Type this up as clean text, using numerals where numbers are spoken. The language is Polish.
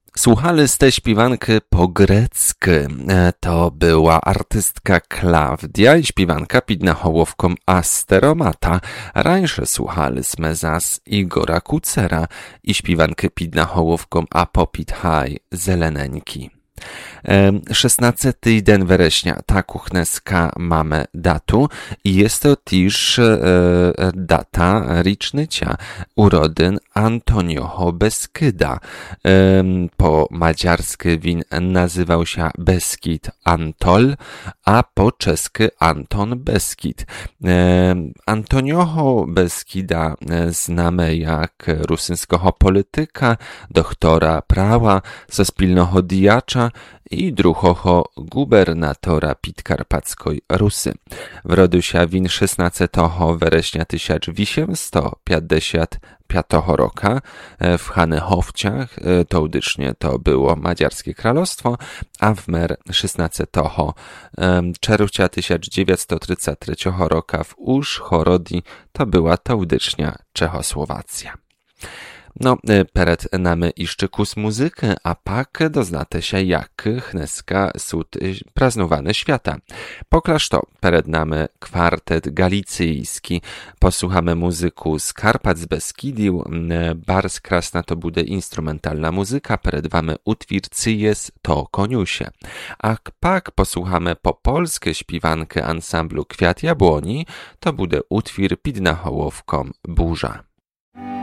Słuchali z tej śpiewanki po grecku. To była artystka Klaudia i śpiewanka pід nahołówką Asteromata. Rańsze słuchaliśmy zas Igora Kucera i śpiewankę pід nahołówką A popit haj zeleneńki. 16 dzień września, taką dneska mamy datu i jest to też data rocznica urodzin Antonioho Beskyda. Po madziarsky win nazywał się Beskid Antol, a po czesky Anton Beskid. Antonioho Beskida znamy jak rusyńskiego polityka, doktora prawa, sospilnego diacza i drugiego gubernatora Podkarpackiej Rusy. Wrodził się win 16 września 1855 roku w Hanechowciach, to udycznie to było Madziarskie Królestwo, a w mer 16 czerwca 1933 roku w Użhorodi to była to udycznie Czechosłowacja. No, przed nami jeszcze kus muzyki, a pak doznate się jak dneska sud praznowany świata. Poklaż to, przed nami kwartet galicyjski, posłuchamy muzyku z Karpat z Beskidiu, bardzo krasna to bude instrumentalna muzyka, przed wami utwór Cyjes to koniusie. A pak posłuchamy po polskie śpiewankę ansamblu Kwiat Jabłoni, to bude utwór pід nahołówką Burza.